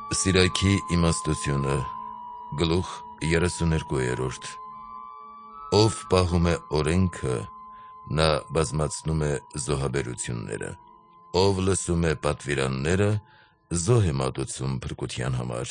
Սիրայքի իմաստությունը գլուխ 32 Ով պահում է օրենքը, նա բազմացնում է զոհաբերությունները, ով լսում է պատվիրանները, զոհ է մատուցում փրկության համար,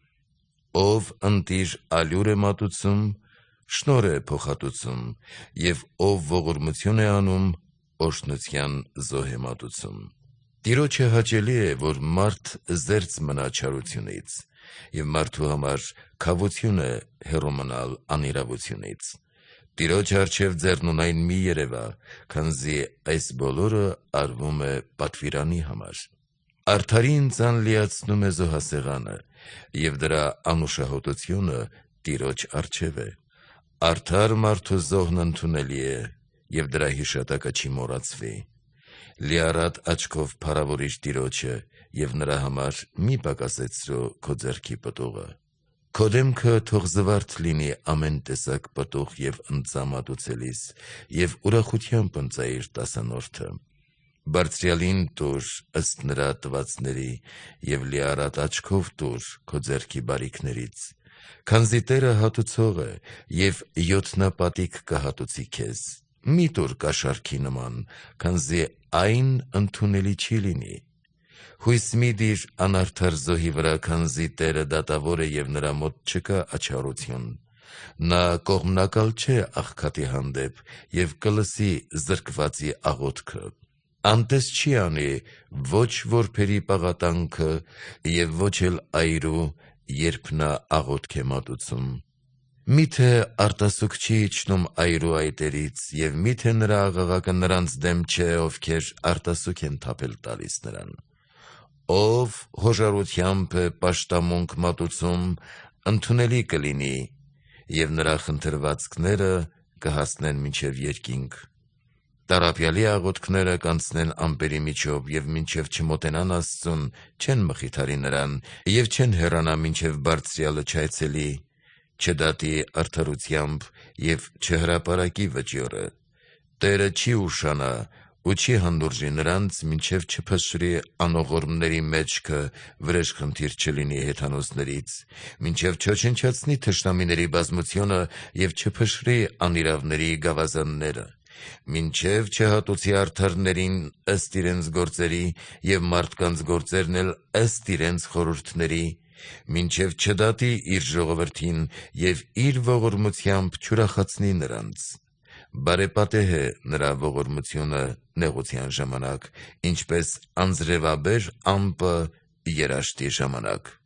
ով ընտիր ալյուր է մատուցում, շնորհ է փոխհատուցում, և ով ողորմություն է անում, օրհնության զոհ է մատուցում։ Տիրոջը հաճելի է, որ մարդ զերծ մնա չարությունից, և մարդու համար քավություն է հեռու մնալ անիրավությունից։ Տիրոջ առջև ձեռնունայն մի երևա, քանզի այս բոլորը արվում է պատվիրանի համար։ Արդարին ձան լիացնում է զոհասեղանը, և դրա անուշահոտությունը Տիրոջ առջև է։ Արդար մարդու զոհն ընդունելի է, և դրա հիշատակը չի մոռացվի։ Լիառատ աչքով փառավորիր Տիրոջը, և նրա համար մի պակասեցրու քո ձեռքի պտուղը։ Քո դեմքը թող զվարթ լինի ամեն տեսակ պտուղ և ընծա մատուցելիս, և ուրախությամբ ընծայիր տասանորդը։ Բարձրյալին տուր ըստ նրա տվածների, և լիառատ աչքով տուր քո ձեռքի բարիքներից, քանզի Տերը հատուցող է, և յոթնապատիկ կհատուցի քեզ։ Մի տուր կաշառքի նման, քանզի այն ընդունելի չի լինի։ Հույս մի դիր անարդար զոհի վրա, քանզի Տերը դատավոր է, և նրա մոտ չկա աչառություն։ Նա կողմնակալ չէ աղքատի հանդեպ, և կլսի զրկվածի աղոթքը։ Անտես չի անի ոչ որբերի պաղատանքը, և ոչ էլ այրու, երբ նա աղոթք է մատուցում։ Մի՞թե արտասուք չի իջնում այրու այտերից, և մի՞թե նրա աղաղակը նրանց դեմ չէ, ովքեր արտասուք են թափել տալիս նրան։ Ով հոժարությամբ է պաշտամունք մատուցում, ընդունելի կլինի, և նրա խնդրվածքները կհասնեն մինչև երկինք։ Տառապյալի աղոթքները կանցնեն ամպերի միջով, և մինչև չմոտենան Աստծուն, չեն մխիթարի նրան, և չեն հեռանա, մինչև Բարձրյալը չայցելի, չդատի արդարությամբ և չհրապարակի վճիռը։ Տերը չի ուշանա ու չի հանդուրժի նրանց, մինչև չփշրի անողորմների մեջքը, վրեժխնդիր չլինի հեթանոսներից, մինչև չոչնչացնի թշնամիների բազմությունը և չփշրի անիրավների գավազանները, մինչև չհատուցի արդարներին ըստ իրենց գործերի, և մարդկանց գործերն էլ ըստ իրենց խորհուրդների, մինչև չդատի իր ժողովրդին և իր ողորմությամբ չուրախացնի նրանց։ Բարեպատեհ է նրա ողորմությունը նեղության ժամանակ, ինչպես անձրևաբեր ամպը երաշտի ժամանակ։